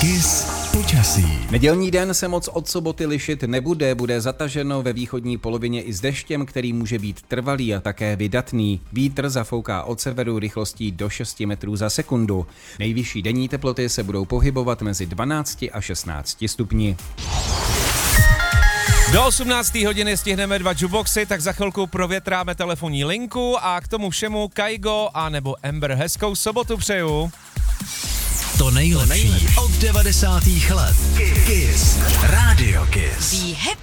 Kiss počasí. Nedělní den se moc od soboty lišit nebude, bude zataženo ve východní polovině i s deštěm, který může být trvalý a také vydatný. Vítr zafouká od severu rychlostí do 6 metrů za sekundu. Nejvyšší denní teploty se budou pohybovat mezi 12 a 16 stupni. Do 18. hodiny stihneme 2 juboxy, tak za chvilku provětráme telefonní linku a k tomu všemu Kaigo a nebo Amber hezkou sobotu přeju. To nejlepší od 90. let. Kiss. Radio Kiss. Be happy.